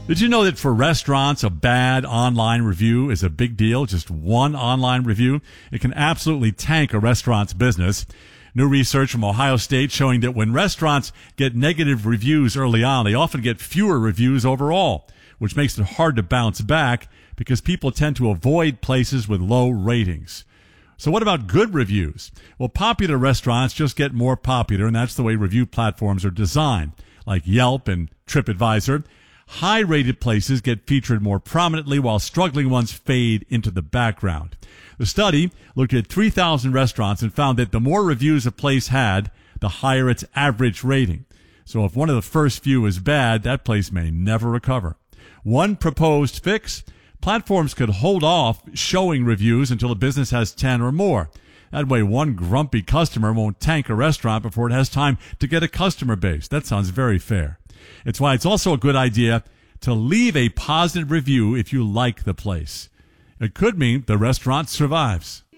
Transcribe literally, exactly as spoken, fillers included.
Did you know that for restaurants, a bad online review is a big deal? Just one online review, it can absolutely tank a restaurant's business. New research from Ohio State showing that when restaurants get negative reviews early on, they often get fewer reviews overall, which makes it hard to bounce back because people tend to avoid places with low ratings. So what about good reviews? Well, popular restaurants just get more popular, and that's the way review platforms are designed, like Yelp and TripAdvisor. High-rated places get featured more prominently while struggling ones fade into the background. The study looked at three thousand restaurants and found that the more reviews a place had, the higher its average rating. So if one of the first few is bad, that place may never recover. One proposed fix: platforms could hold off showing reviews until a business has ten or more. That way one grumpy customer won't tank a restaurant before it has time to get a customer base. That sounds very fair. It's why it's also a good idea to leave a positive review if you like the place. It could mean the restaurant survives.